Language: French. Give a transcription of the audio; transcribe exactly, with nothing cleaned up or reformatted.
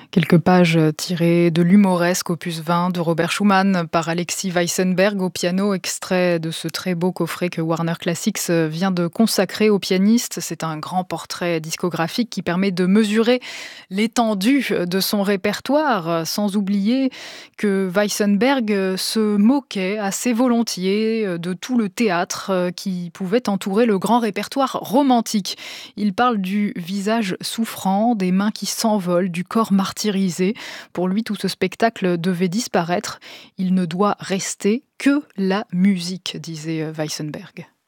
Quelques pages tirées de l'humoresque opus vingt de Robert Schumann par Alexis Weissenberg au piano, extrait de ce très beau coffret que Warner Classics vient de consacrer au pianiste. C'est un grand portrait discographique qui permet de mesurer l'étendue de son répertoire, sans oublier que Weissenberg se moquait assez volontiers de tout le théâtre qui pouvait entourer le grand répertoire romantique. Il parle du visage souffrant, des mains qui s'envolent, du corps martyrisé. Pour lui, tout ce spectacle devait disparaître. Il ne doit rester que la musique, disait Weissenberg.